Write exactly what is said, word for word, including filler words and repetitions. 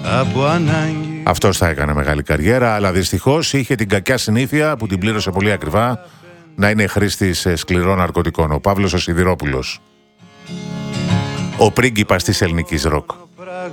από ανάγκη. Αυτός θα έκανε μεγάλη καριέρα, αλλά δυστυχώς είχε την κακιά συνήθεια που την πλήρωσε πολύ ακριβά να είναι χρήστης σκληρών ναρκωτικών. Ο Παύλος ο Σιδηρόπουλος. Ο πρίγκιπας της ελληνικής ροκ.